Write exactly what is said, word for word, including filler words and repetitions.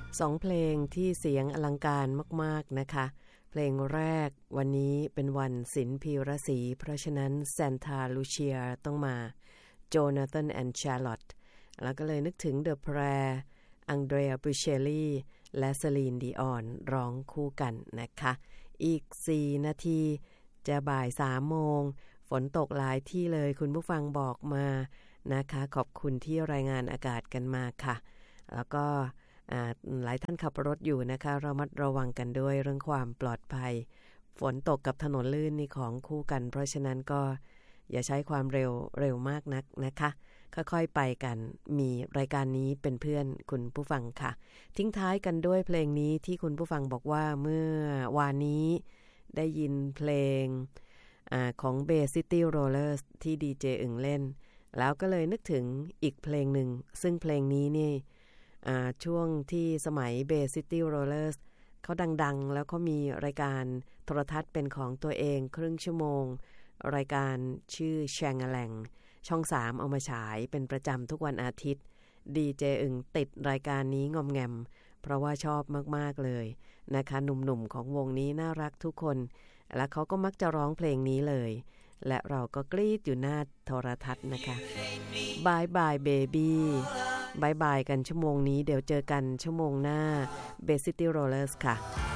สองเพลงที่เสียงอลังการมากๆนะคะเพลงแรกวันนี้เป็นวันศิลป์พีระศรีเพราะฉะนั้นซานตาลูเชียต้องมา Jonathan and Charlotte แล้วก็เลยนึกถึง The Prayer อังเดรีย บูเชลลี่และเซลีน ดิออนร้องคู่กันนะคะอีกสี่นาทีจะบ่ายสามโมงฝนตกหลายที่เลยคุณผู้ฟังบอกมานะคะขอบคุณที่รายงานอากาศกันมาค่ะแล้วก็หลายท่านขับรถอยู่นะคะระมัดระวังกันด้วยเรื่องความปลอดภัยฝนตกกับถนนลื่นนี่ของคู่กันเพราะฉะนั้นก็อย่าใช้ความเร็วเร็วมากนักนะคะค่อยๆไปกันมีรายการนี้เป็นเพื่อนคุณผู้ฟังค่ะทิ้งท้ายกันด้วยเพลงนี้ที่คุณผู้ฟังบอกว่าเมื่อวานนี้ได้ยินเพลงอ่าของ Bay City Rollers ที่ดีเจอึ่งเล่นแล้วก็เลยนึกถึงอีกเพลงหนึ่งซึ่งเพลงนี้นี่อ่าช่วงที่สมัย Bay City Rollers เขาดังๆแล้วเขามีรายการโทรทัศน์เป็นของตัวเองครึ่งชั่วโมงรายการชื่อแชงแลงช่องสามเอามาฉายเป็นประจำทุกวันอาทิตย์ดีเจอึ่งติดรายการนี้งอมแงมเพราะว่าชอบมากๆเลยนะคะหนุ่มๆของวงนี้น่ารักทุกคนและเขาก็มักจะร้องเพลงนี้เลยและเราก็กรี๊ดอยู่หน้าโทรทัศน์นะคะบายบายเบบี้บายบายกันชั่วโมงนี้เดี๋ยวเจอกันชั่วโมงหน้า Bay City Rollers ค่ะ